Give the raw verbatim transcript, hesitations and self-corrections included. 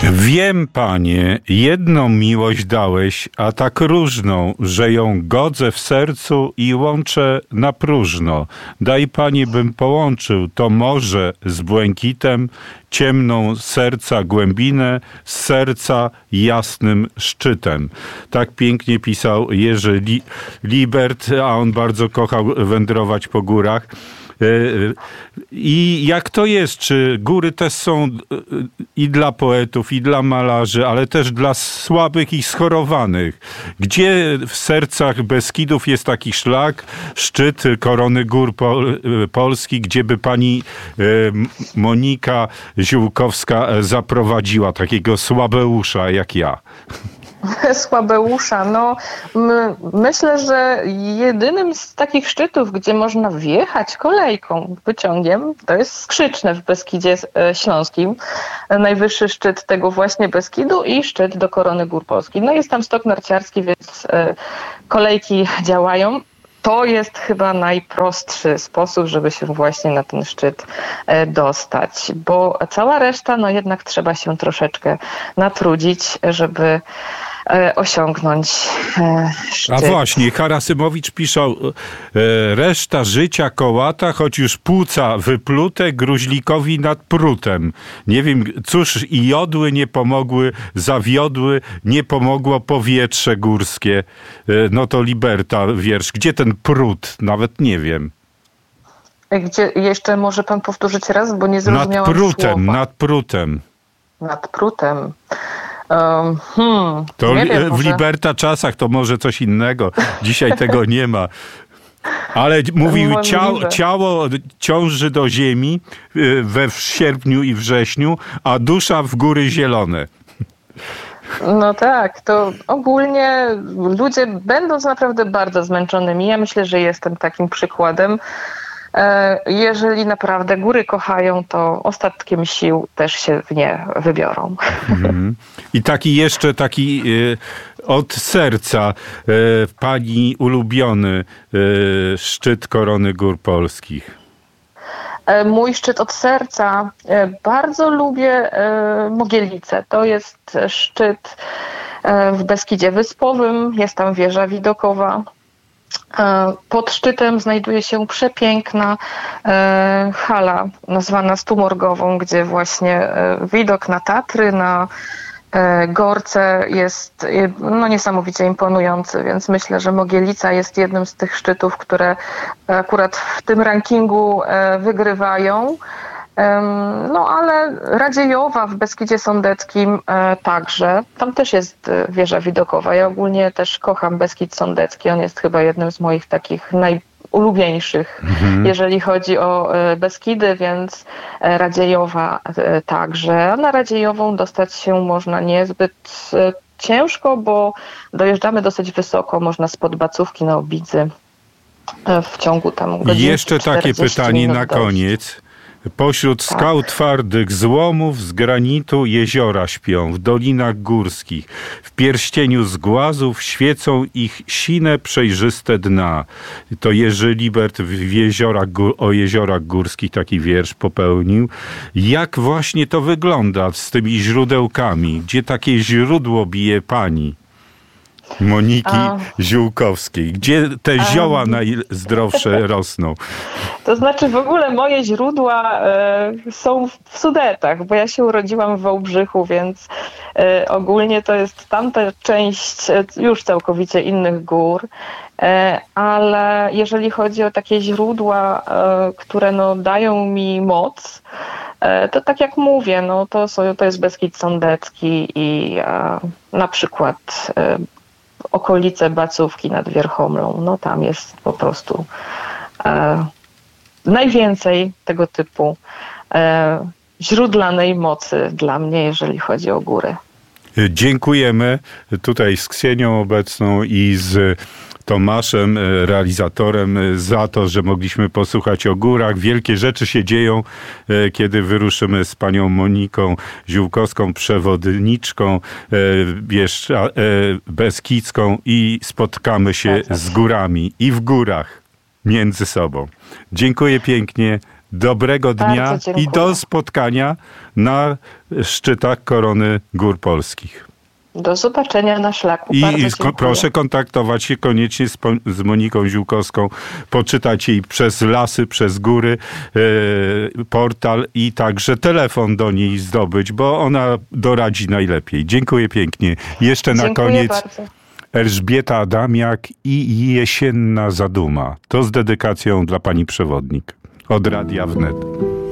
Wiem, Panie, jedną miłość dałeś, a tak różną, że ją godzę w sercu i łączę na próżno. Daj, Panie, bym połączył to morze z błękitem, ciemną serca głębinę z serca jasnym szczytem. Tak pięknie pisał Jerzy Li- Libert, a on bardzo kochał wędrować po górach. I jak to jest? Czy góry też są i dla poetów, i dla malarzy, ale też dla słabych i schorowanych? Gdzie w sercach Beskidów jest taki szlak, szczyt Korony Gór Pol- Polski, gdzie by pani Monika Ziółkowska zaprowadziła takiego słabeusza jak ja? Słabeusza. No, my, myślę, że jedynym z takich szczytów, gdzie można wjechać kolejką, pociągiem, to jest Skrzyczne w Beskidzie Śląskim. Najwyższy szczyt tego właśnie Beskidu i szczyt do Korony Gór Polskich. No jest tam stok narciarski, więc e, kolejki działają. To jest chyba najprostszy sposób, żeby się właśnie na ten szczyt dostać, bo cała reszta, no jednak trzeba się troszeczkę natrudzić, żeby osiągnąć szczyt. A właśnie, Harasymowicz pisze, reszta życia kołata, choć już płuca wyplute, gruźlikowi nad prutem. Nie wiem, cóż i jodły nie pomogły, zawiodły, nie pomogło powietrze górskie. No to Liberta wiersz. Gdzie ten prut? Nawet nie wiem. Gdzie, jeszcze może pan powtórzyć raz, bo nie zrozumiałam Nad prutem, słowa. nad prutem. Nad prutem. Um, hmm, to nie wiem, w może... Liberta czasach to może coś innego. Dzisiaj tego nie ma. Ale mówił, ciało, ciało ciąży do ziemi we sierpniu i wrześniu, a dusza w góry zielone. No tak, to ogólnie ludzie będąc naprawdę bardzo zmęczonymi, ja myślę, że jestem takim przykładem. Jeżeli naprawdę góry kochają, to ostatkiem sił też się w nie wybiorą. Mhm. I taki jeszcze taki y, od serca y, pani ulubiony y, szczyt Korony Gór Polskich. Mój szczyt od serca. Bardzo lubię Mogielicę. To jest szczyt w Beskidzie Wyspowym. Jest tam wieża widokowa. Pod szczytem znajduje się przepiękna hala nazwana Stumorgową, gdzie właśnie widok na Tatry, na Gorce jest no, niesamowicie imponujący, więc myślę, że Mogielica jest jednym z tych szczytów, które akurat w tym rankingu wygrywają. No ale Radziejowa w Beskidzie Sądeckim także. Tam też jest wieża widokowa. Ja ogólnie też kocham Beskid Sądecki. On jest chyba jednym z moich takich najulubieńszych, mhm. jeżeli chodzi o Beskidy, więc Radziejowa także. A na Radziejową dostać się można niezbyt ciężko, bo dojeżdżamy dosyć wysoko. Można spod Bacówki na Obidzy w ciągu tam godziny. Jeszcze takie pytanie na koniec. Pośród tak. skał twardych złomów z granitu jeziora śpią, w dolinach górskich. W pierścieniu z głazów świecą ich sine przejrzyste dna. To Jerzy Libert w jeziorach, o jeziorach górskich taki wiersz popełnił. Jak właśnie to wygląda z tymi źródełkami? Gdzie takie źródło bije pani Moniki A. Ziółkowskiej? Gdzie te A. zioła najzdrowsze rosną? To znaczy w ogóle moje źródła e, są w Sudetach, bo ja się urodziłam w Wałbrzychu, więc e, ogólnie to jest tamta część e, już całkowicie innych gór, e, ale jeżeli chodzi o takie źródła, e, które no, dają mi moc, e, to tak jak mówię, no, to, są, to jest Beskid Sądecki i e, na przykład e, okolice Bacówki nad Wierchomlą, no tam jest po prostu e, najwięcej tego typu e, źródlanej mocy dla mnie, jeżeli chodzi o góry. Dziękujemy tutaj z Ksenią obecną i z Tomaszem, realizatorem, za to, że mogliśmy posłuchać o górach. Wielkie rzeczy się dzieją, kiedy wyruszymy z panią Moniką Ziółkowską, przewodniczką beskidzką i spotkamy się z górami i w górach między sobą. Dziękuję pięknie. Dobrego dnia Bardzo dziękuję. i do spotkania na szczytach Korony Gór Polskich. Do zobaczenia na szlaku. I, Bardzo i sko- proszę kontaktować się koniecznie z, po- z Moniką Ziółkowską, poczytać jej przez lasy, przez góry, e, portal i także telefon do niej zdobyć, bo ona doradzi najlepiej. Dziękuję pięknie. Jeszcze na Dziękuję koniec bardzo. Elżbieta Adamiak i Jesienna Zaduma. To z dedykacją dla pani przewodnik od Radia Wnet.